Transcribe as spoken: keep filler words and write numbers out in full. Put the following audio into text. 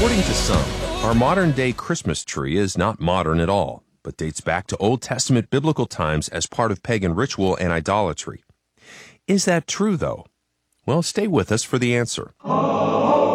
According to some, our modern-day Christmas tree is not modern at all, but dates back to Old Testament biblical times as part of pagan ritual and idolatry. Is that true, though? Well, stay with us for the answer.